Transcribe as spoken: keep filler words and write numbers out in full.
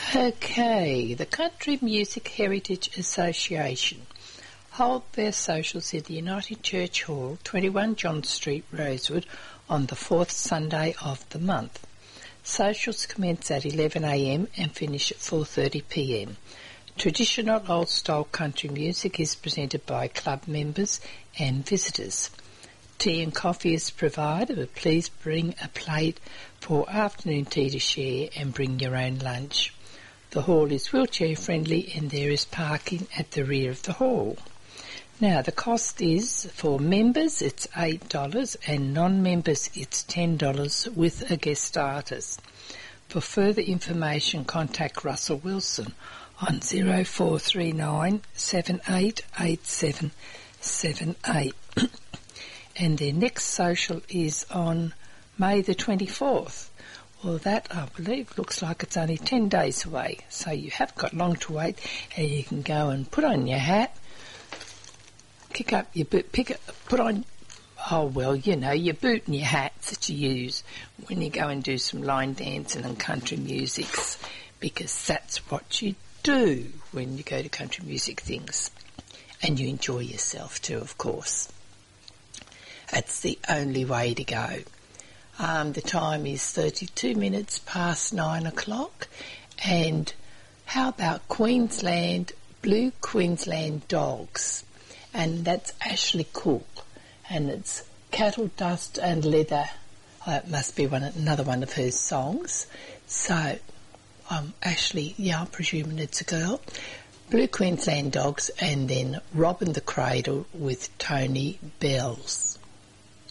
Okay, the Country Music Heritage Association hold their socials in the United Church Hall, twenty-one John Street, Rosewood, on the fourth Sunday of the month. Socials commence at eleven a m and finish at four thirty p m. Traditional old-style country music is presented by club members and visitors. Tea and coffee is provided, but please bring a plate for afternoon tea to share and bring your own lunch. The hall is wheelchair friendly and there is parking at the rear of the hall. Now, the cost is, for members it's eight dollars and non-members it's ten dollars with a guest artist. For further information, contact Russell Wilson on zero four three nine, seven eight eight seven seven eight. And their next social is on May the twenty-fourth. Well, that, I believe, looks like it's only ten days away, so you have got long to wait, and you can go and put on your hat, kick up your boot, pick it, put on, oh, well, you know, your boot and your hats that you use when you go and do some line dancing and country musics, because that's what you do when you go to country music things. And you enjoy yourself too, of course. That's the only way to go. Um, the time is thirty-two minutes past nine o'clock. And how about Queensland, Blue Queensland Dogs? And that's Ashley Cook. And it's Cattle, Dust and Leather. Oh, it must be one another one of her songs. So, um, Ashley, yeah, I'm presuming it's a girl. Blue Queensland Dogs, and then Robin the Cradle with Tony Bells.